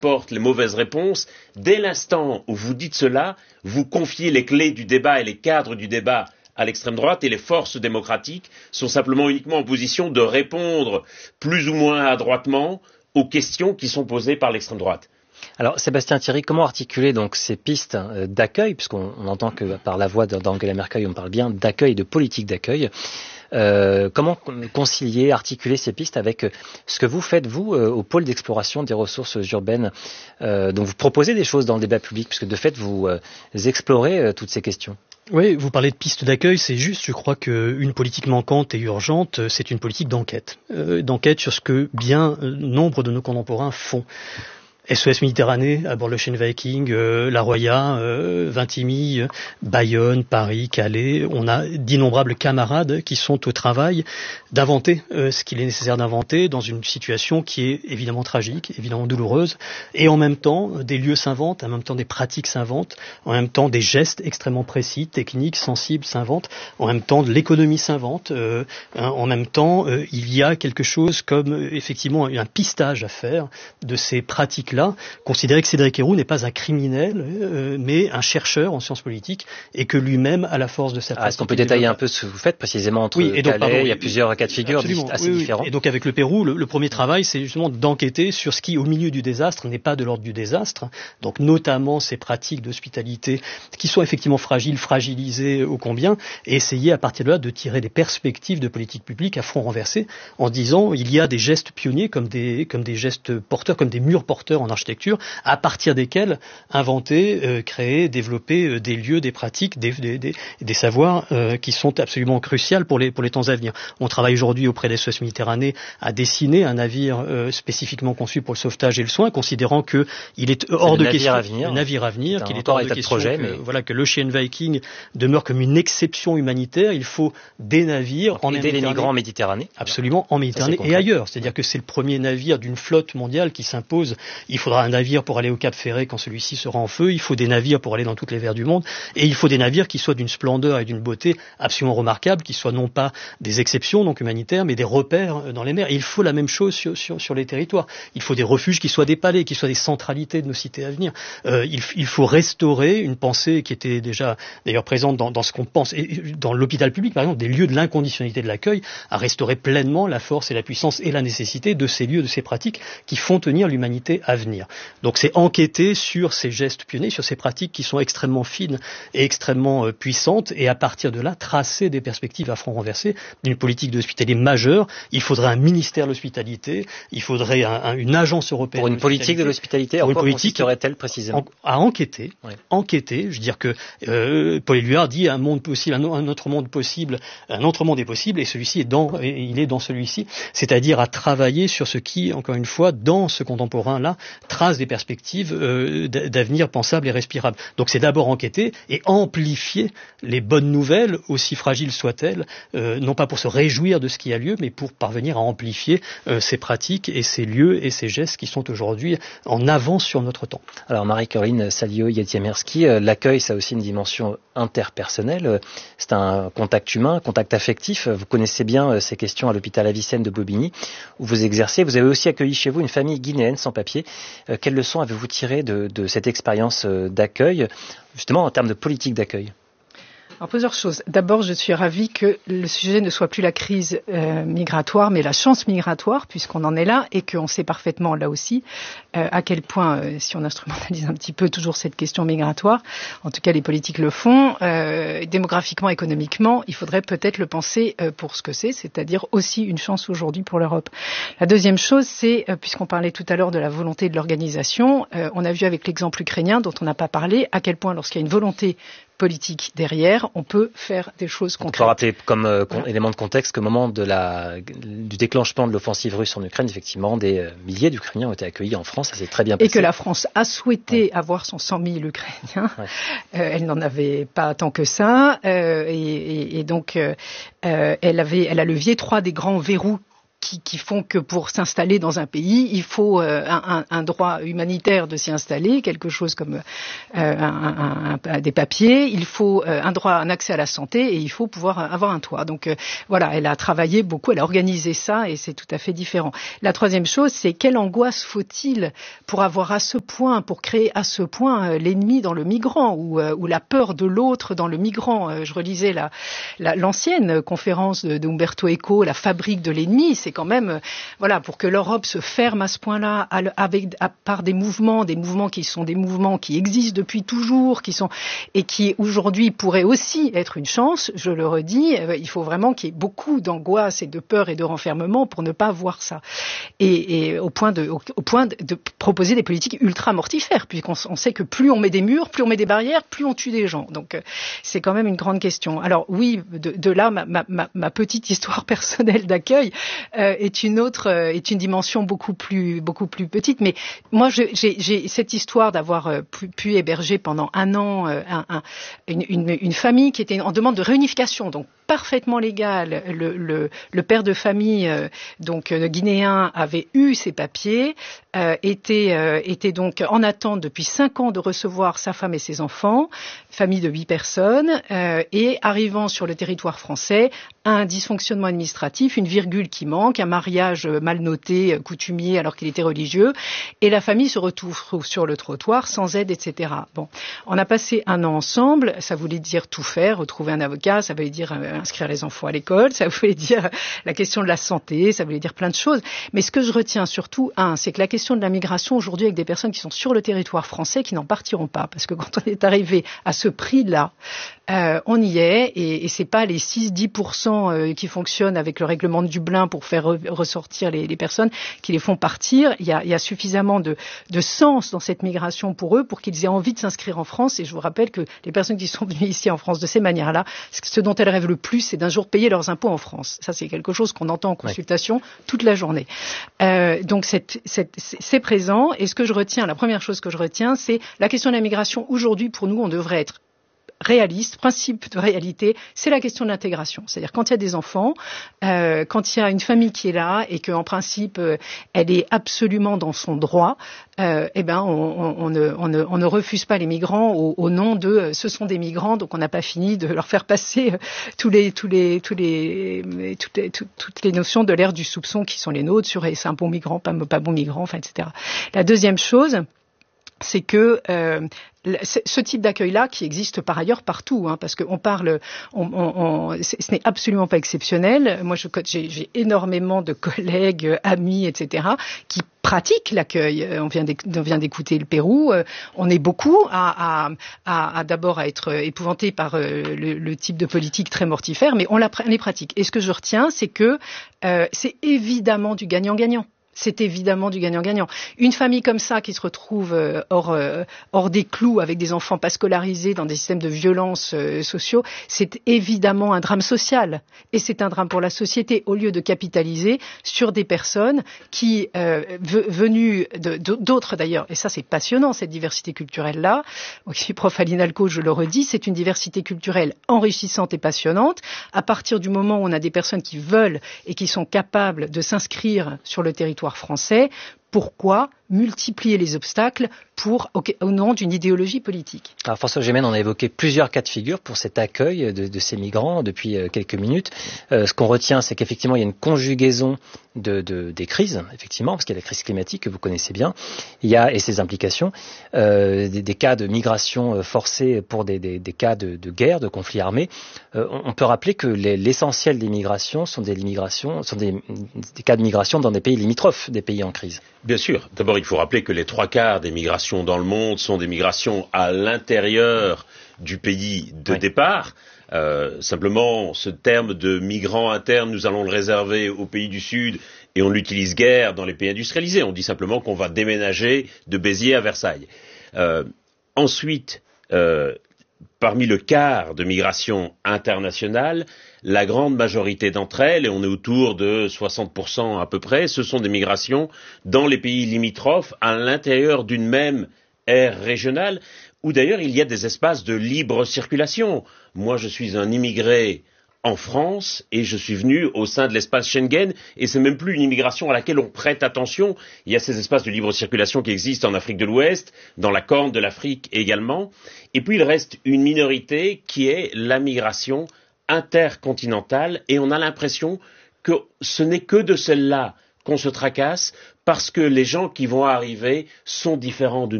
portent les mauvaises réponses. Dès l'instant où vous dites cela, vous confiez les clés du débat et les cadres du débat à l'extrême droite et les forces démocratiques sont simplement uniquement en position de répondre plus ou moins adroitement aux questions qui sont posées par l'extrême droite. Alors Sébastien Thierry, comment articuler donc ces pistes d'accueil, puisqu'on entend que par la voix d'Angela Merkel on parle bien d'accueil, de politique d'accueil. Comment concilier, articuler ces pistes avec ce que vous faites, vous, au pôle d'exploration des ressources urbaines, dont vous proposez des choses dans le débat public, puisque de fait, vous explorez toutes ces questions. Oui, vous parlez de pistes d'accueil, c'est juste, je crois qu'une politique manquante et urgente, c'est une politique d'enquête. D'enquête sur ce que bien nombre de nos contemporains font. SOS Méditerranée, à bord le Ocean Viking, La Roya, Vintimille, Bayonne, Paris, Calais. On a d'innombrables camarades qui sont au travail d'inventer ce qu'il est nécessaire d'inventer dans une situation qui est évidemment tragique, évidemment douloureuse. Et en même temps, des lieux s'inventent, en même temps des pratiques s'inventent, en même temps des gestes extrêmement précis, techniques, sensibles s'inventent, en même temps de l'économie s'invente, en même temps il y a quelque chose comme effectivement un pistage à faire de ces pratiques-là. Considérer que Cédric Herrou n'est pas un criminel, mais un chercheur en sciences politiques, et que lui-même a la force de sa pratique. Est-ce qu'on peut détailler un peu ce que vous faites précisément entre Calais, il y a plusieurs cas de figure assez différents. Et donc avec le Pérou, le premier travail, c'est justement d'enquêter sur ce qui, au milieu du désastre, n'est pas de l'ordre du désastre. Donc notamment ces pratiques d'hospitalité qui sont effectivement fragilisées ô combien, et essayer à partir de là de tirer des perspectives de politique publique à front renversé, en disant il y a des gestes pionniers comme des gestes porteurs, comme des murs porteurs en architecture, à partir desquels inventer, créer, développer des lieux, des pratiques, des savoirs qui sont absolument cruciaux pour les temps à venir. On travaille aujourd'hui auprès des SOS Méditerranée à dessiner un navire spécifiquement conçu pour le sauvetage et le soin, considérant que il est hors de question, un navire à venir, qu'il est hors de question que l'Ocean Viking demeure comme une exception humanitaire. Il faut des navires en aider les migrants en Méditerranée. Absolument, en Méditerranée et ailleurs. C'est-à-dire que c'est le premier navire d'une flotte mondiale qui s'impose. Il faudra un navire pour aller au Cap Ferret quand celui-ci sera en feu, il faut des navires pour aller dans toutes les mers du monde, et il faut des navires qui soient d'une splendeur et d'une beauté absolument remarquables, qui soient non pas des exceptions donc humanitaires, mais des repères dans les mers. Et il faut la même chose sur les territoires. Il faut des refuges qui soient des palais, qui soient des centralités de nos cités à venir. Il faut restaurer une pensée qui était déjà d'ailleurs présente dans ce qu'on pense, et dans l'hôpital public par exemple, des lieux de l'inconditionnalité de l'accueil, à restaurer pleinement la force et la puissance et la nécessité de ces lieux, de ces pratiques qui font tenir l'humanité à venir. Donc c'est enquêter sur ces gestes pionniers, sur ces pratiques qui sont extrêmement fines et extrêmement puissantes, et à partir de là tracer des perspectives à front renversé d'une politique d'hospitalité majeure. Il faudrait un ministère de l'hospitalité, il faudrait une agence européenne pour une politique de l'hospitalité. En quoi consisterait-elle précisément? À enquêter, enquêter. Je veux dire que Paul Éluard dit un monde possible, un autre monde possible, un autre monde est possible, et celui-ci il est dans celui-ci. C'est-à-dire à travailler sur ce qui, encore une fois, dans ce contemporain-là, trace des perspectives d'avenir pensables et respirables. Donc c'est d'abord enquêter et amplifier les bonnes nouvelles, aussi fragiles soient-elles, non pas pour se réjouir de ce qui a lieu, mais pour parvenir à amplifier ces pratiques et ces lieux et ces gestes qui sont aujourd'hui en avance sur notre temps. Alors Marie-Caroline Salio-Yatiamerski, l'accueil, ça a aussi une dimension interpersonnelle. C'est un contact humain, un contact affectif. Vous connaissez bien ces questions à l'hôpital Avicenne de Bobigny, où vous exercez. Vous avez aussi accueilli chez vous une famille guinéenne sans papier. Quelles leçons avez-vous tirées de cette expérience d'accueil, justement en termes de politique d'accueil? Alors plusieurs choses. D'abord, je suis ravie que le sujet ne soit plus la crise migratoire, mais la chance migratoire, puisqu'on en est là, et qu'on sait parfaitement là aussi à quel point, si on instrumentalise un petit peu toujours cette question migratoire, en tout cas les politiques le font, démographiquement, économiquement, il faudrait peut-être le penser pour ce que c'est-à-dire aussi une chance aujourd'hui pour l'Europe. La deuxième chose, c'est, puisqu'on parlait tout à l'heure de la volonté de l'organisation, on a vu avec l'exemple ukrainien, dont on n'a pas parlé, à quel point lorsqu'il y a une volonté politique derrière, on peut faire des choses concrètes. On peut rappeler comme élément de contexte qu'au moment du déclenchement de l'offensive russe en Ukraine, effectivement, des milliers d'Ukrainiens ont été accueillis en France, ça s'est très bien passé. Et que la France a souhaité avoir son 100 000 Ukrainiens. Elle n'en avait pas tant que ça. Et donc, elle a levé 3 des grands verrous qui font que pour s'installer dans un pays, il faut un droit humanitaire de s'y installer, quelque chose comme des papiers, il faut un accès à la santé et il faut pouvoir avoir un toit. Donc voilà, elle a travaillé beaucoup, elle a organisé ça et c'est tout à fait différent. La troisième chose, c'est quelle angoisse faut-il pour avoir à ce point, pour créer à ce point l'ennemi dans le migrant ou la peur de l'autre dans le migrant. Je relisais l'ancienne conférence de Umberto Eco, La fabrique de l'ennemi. C'est quand même, voilà, pour que l'Europe se ferme à ce point-là par des mouvements qui sont des mouvements qui existent depuis toujours, et qui aujourd'hui pourraient aussi être une chance. Je le redis, il faut vraiment qu'il y ait beaucoup d'angoisse et de peur et de renfermement pour ne pas voir ça. Et au point de proposer des politiques ultra mortifères, puisqu'on sait que plus on met des murs, plus on met des barrières, plus on tue des gens. Donc c'est quand même une grande question. Alors oui, de là ma petite histoire personnelle d'accueil est une dimension beaucoup plus petite. Mais moi j'ai cette histoire d'avoir pu héberger pendant un an une famille qui était en demande de réunification, donc parfaitement légal. Le père de famille, guinéen, avait eu ses papiers, était donc en attente depuis 5 ans de recevoir sa femme et ses enfants, famille de 8 personnes, et arrivant sur le territoire français, un dysfonctionnement administratif, une virgule qui manque, un mariage mal noté, coutumier alors qu'il était religieux, et la famille se retrouve sur le trottoir sans aide, etc. Bon, on a passé un an ensemble, ça voulait dire tout faire, retrouver un avocat, ça voulait dire inscrire les enfants à l'école, ça voulait dire la question de la santé, ça voulait dire plein de choses. Mais ce que je retiens surtout, c'est que la question de la migration aujourd'hui avec des personnes qui sont sur le territoire français qui n'en partiront pas, parce que quand on est arrivé à ce prix-là, on y est, et c'est pas les 6-10% qui fonctionnent avec le règlement de Dublin pour faire ressortir les personnes qui les font partir. Il y a suffisamment de sens dans cette migration pour eux pour qu'ils aient envie de s'inscrire en France. Et je vous rappelle que les personnes qui sont venues ici en France de ces manières-là, ce dont elles rêvent le plus, c'est d'un jour payer leurs impôts en France. Ça, c'est quelque chose qu'on entend en consultation toute la journée. Donc c'est présent. Et ce que je retiens, la première chose que je retiens, c'est la question de la migration. Aujourd'hui, pour nous, on devrait être réaliste, principe de réalité, c'est la question de l'intégration. C'est-à-dire quand il y a des enfants, quand il y a une famille qui est là et qu'en principe elle est absolument dans son droit, on ne refuse pas les migrants au nom de ce sont des migrants, donc on n'a pas fini de leur faire passer toutes les notions de l'ère du soupçon qui sont les nôtres sur c'est un bon migrant, pas bon migrant, enfin etc. La deuxième chose, c'est que ce type d'accueil-là, qui existe par ailleurs partout, parce qu'on parle, ce n'est absolument pas exceptionnel. Moi, j'ai énormément de collègues, amis, etc., qui pratiquent l'accueil. On vient d'écouter le Pérou. On est beaucoup à être épouvantés par le type de politique très mortifère, mais on les pratique. Et ce que je retiens, c'est que c'est évidemment du gagnant-gagnant. C'est évidemment du gagnant-gagnant. Une famille comme ça qui se retrouve hors des clous avec des enfants pas scolarisés dans des systèmes de violence sociaux, c'est évidemment un drame social. Et c'est un drame pour la société au lieu de capitaliser sur des personnes qui, venues d'autres d'ailleurs, et ça c'est passionnant cette diversité culturelle-là, je suis prof à l'INALCO, je le redis, c'est une diversité culturelle enrichissante et passionnante. À partir du moment où on a des personnes qui veulent et qui sont capables de s'inscrire sur le territoire français, pourquoi multiplier les obstacles au nom d'une idéologie politique? Alors François Gémen, on a évoqué plusieurs cas de figure pour cet accueil de ces migrants depuis quelques minutes. Ce qu'on retient, c'est qu'effectivement, il y a une conjugaison des crises, effectivement, parce qu'il y a la crise climatique que vous connaissez bien, et ses implications, des cas de migration forcée pour des cas de guerre, de conflits armés. On peut rappeler que l'essentiel des migrations sont des cas de migration dans des pays limitrophes, des pays en crise. Bien sûr. D'abord, il faut rappeler que les 3/4 des migrations dans le monde sont des migrations à l'intérieur du pays de départ. Simplement, ce terme de migrants internes, nous allons le réserver aux pays du Sud et on ne l'utilise guère dans les pays industrialisés. On dit simplement qu'on va déménager de Béziers à Versailles. Ensuite, parmi le quart de migration internationale, la grande majorité d'entre elles, et on est autour de 60% à peu près, ce sont des migrations dans les pays limitrophes à l'intérieur d'une même aire régionale, où d'ailleurs il y a des espaces de libre circulation. Moi je suis un immigré en France et je suis venu au sein de l'espace Schengen et c'est même plus une immigration à laquelle on prête attention. Il y a ces espaces de libre circulation qui existent en Afrique de l'Ouest, dans la Corne de l'Afrique également. Et puis il reste une minorité qui est la migration intercontinentale et on a l'impression que ce n'est que de celle-là qu'on se tracasse parce que les gens qui vont arriver sont différents de